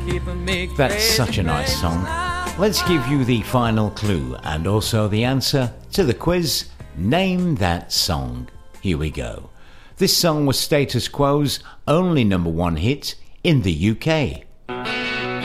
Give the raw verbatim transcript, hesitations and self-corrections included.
keeping me That's crazy, such a nice crazy song. now. Let's give you the final clue and also the answer to the quiz. Name that song. Here we go. This song was Status Quo's only number one hit in the U K.